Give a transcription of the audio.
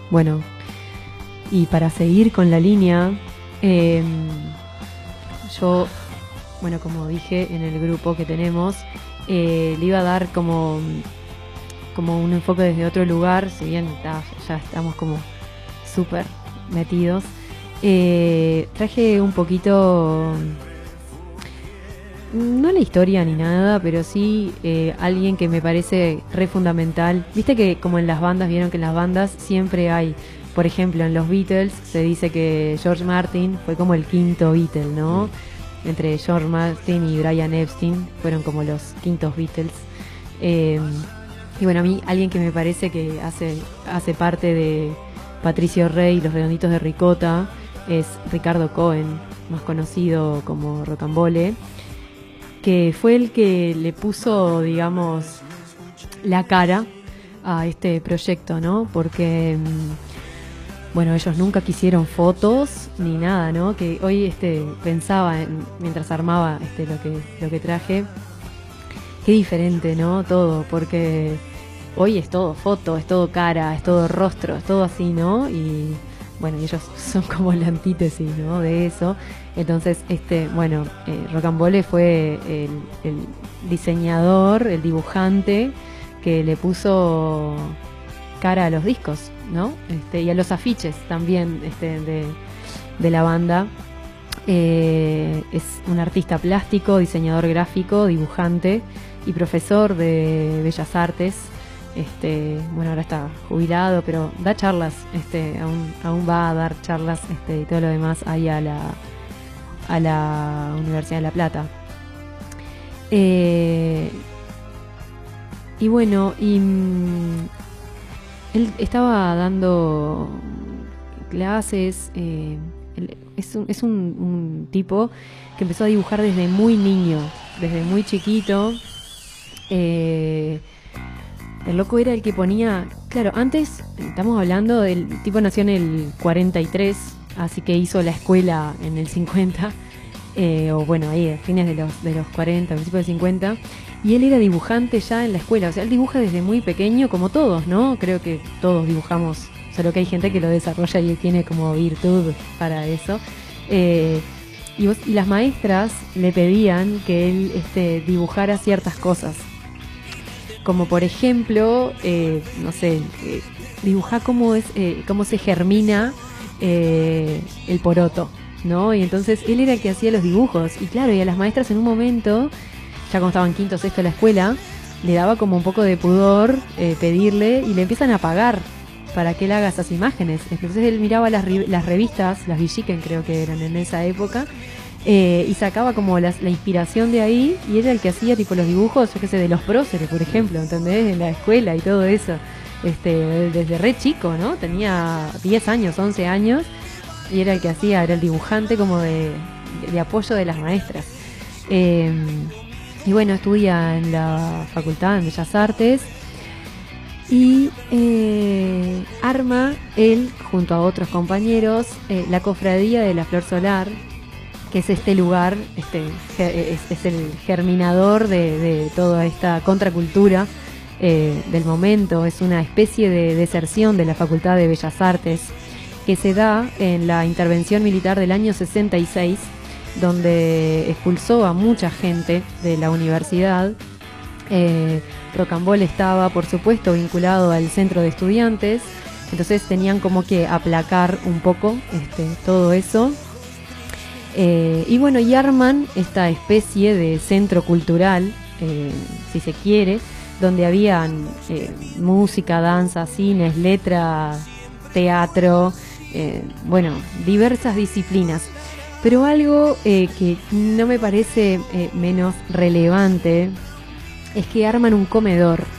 Bueno, y para seguir con la línea, yo, bueno, como dije en el grupo que tenemos, le iba a dar como un enfoque desde otro lugar, si bien ya estamos como súper metidos. Traje un poquito, no la historia ni nada, pero sí alguien que me parece re fundamental. Viste que como en las bandas, vieron que en las bandas siempre hay, por ejemplo, en los Beatles se dice que George Martin fue como el quinto Beatle, ¿no? Entre George Martin y Brian Epstein fueron como los quintos Beatles. Y bueno, a mí alguien que me parece que hace parte de Patricio Rey y los Redonditos de Ricota es Ricardo Cohen, más conocido como Rocambole, que fue el que le puso, digamos, la cara a este proyecto, ¿no? Porque, bueno, ellos nunca quisieron fotos ni nada, ¿no? Que hoy pensaba mientras armaba lo que traje, qué diferente, ¿no? Todo, porque hoy es todo foto, es todo cara, es todo rostro, es todo así, ¿no? Y bueno, ellos son como la antítesis, ¿no? De eso. Entonces, Rocambole fue el diseñador, el dibujante que le puso cara a los discos, ¿no? Y a los afiches también de la banda. Es un artista plástico, diseñador gráfico, dibujante y profesor de Bellas Artes. Bueno, ahora está jubilado, pero da charlas, aún va a dar charlas y todo lo demás ahí a la Universidad de La Plata. Y bueno, él estaba dando clases, es un tipo que empezó a dibujar desde muy niño, desde muy chiquito. El loco era el que ponía, claro, antes estamos hablando del tipo, nació en el 43, así que hizo la escuela en el 50, o bueno, ahí a fines de los 40, principios del 50, y él era dibujante ya en la escuela, o sea, él dibuja desde muy pequeño, como todos, ¿no? Creo que todos dibujamos, solo que hay gente que lo desarrolla y tiene como virtud para eso. Y las maestras le pedían que él dibujara ciertas cosas. Como por ejemplo, no sé, dibujar cómo se germina el poroto, ¿no? Y entonces él era el que hacía los dibujos. Y claro, y a las maestras en un momento, ya cuando estaban quinto o sexto de la escuela, le daba como un poco de pudor pedirle, y le empiezan a pagar para que él haga esas imágenes. Entonces él miraba las revistas, las Villiquen creo que eran en esa época, y sacaba como la inspiración de ahí, y era el que hacía tipo los dibujos, yo qué sé, de los próceres, por ejemplo, ¿entendés? En la escuela y todo eso, desde re chico, ¿no? Tenía 10 años, 11 años, y era el que hacía, era el dibujante como de apoyo de las maestras. Y bueno, estudia en la facultad, en Bellas Artes, y arma él, junto a otros compañeros, la Cofradía de la Flor Solar, que es este lugar, es el germinador de toda esta contracultura del momento. Es una especie de deserción de la Facultad de Bellas Artes que se da en la intervención militar del año 66, donde expulsó a mucha gente de la universidad. Rocambole estaba, por supuesto, vinculado al centro de estudiantes, entonces tenían como que aplacar un poco todo eso. Y bueno, y arman esta especie de centro cultural, si se quiere, donde habían música, danza, cines, letra, teatro, bueno, diversas disciplinas. Pero algo que no me parece menos relevante es que arman un comedor.